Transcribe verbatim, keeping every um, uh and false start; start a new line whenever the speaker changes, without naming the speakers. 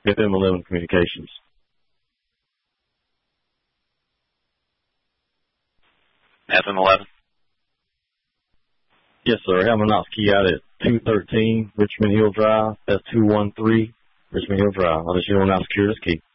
F M eleven Communications.
F M eleven?
Yes, sir. Helmanovsky out at two thirteen Richmond Hill Drive. That's two one three Richmond Hill Drive. I'll let you know when I secure this key.